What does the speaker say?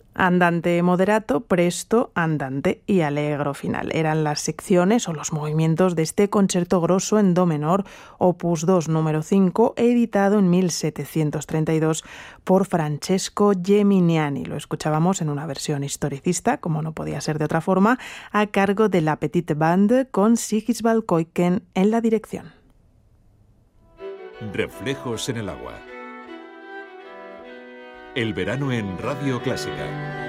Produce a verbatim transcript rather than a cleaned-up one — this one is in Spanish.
Andante moderato, presto, andante y allegro final. Eran las secciones o los movimientos de este concerto grosso en do menor, opus dos número cinco, editado en mil setecientos treinta y dos por Francesco Geminiani. Lo escuchábamos en una versión historicista, como no podía ser de otra forma, a cargo de la Petite Bande con Sigisvald Koiken en la dirección. Reflejos en el agua. El verano en Radio Clásica.